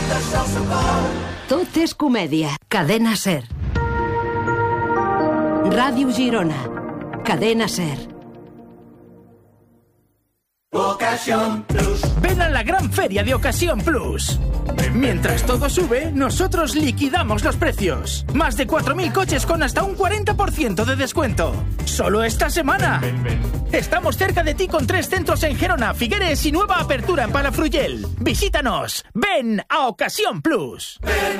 Tot és comèdia. Cadena Ser. Ràdio Girona. Cadena Ser. Ocasión Plus. Ven a la gran feria de Ocasión Plus. Mientras todo sube, nosotros liquidamos los precios. Más de 4.000 coches con hasta un 40% de descuento. Solo esta semana. Estamos cerca de ti con 3 centros en Gerona, Figueres y nueva apertura en Palafrugell. Visítanos. Ven a Ocasión Plus.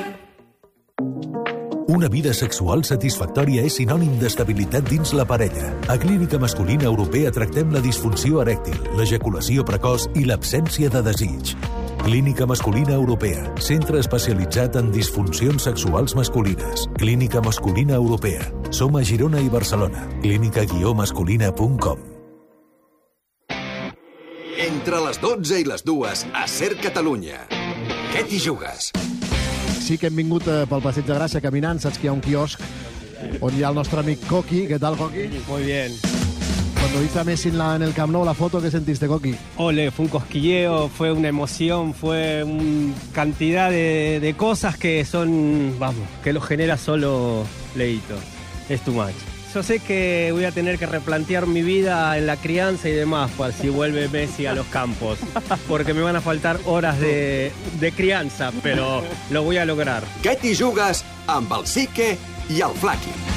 Una vida sexual satisfactòria és sinònim d'estabilitat dins la parella. A Clínica Masculina Europea tractem la disfunció erèctil, l'ejaculació precoç i l'absència de desig. Clínica Masculina Europea, centre especialitzat en disfuncions sexuals masculines. Clínica Masculina Europea. Som a Girona i Barcelona. clínica-masculina.com. Entre les 12 i les 2 a Ser Catalunya. Què t'hi jugues? Sí que hem vingut pel Passeig de Gràcia caminant, saps que hi ha un quiosc on hi ha el nostre amic Coqui. ¿Qué tal, Coqui? Muy bien. Cuando viste a Messi en el Camp Nou, la foto, ¿qué sentiste, Coqui? Ole, fue un cosquilleo, fue una emoción, fue una cantidad de cosas que son, vamos, que lo genera solo Leito. Es too much. Yo sé que voy a tener que replantear mi vida en la crianza y demás, pues, si vuelve Messi a los campos, porque me van a faltar horas de crianza, pero lo voy a lograr. Què t'hi jugues amb el Sique i el Flaqui?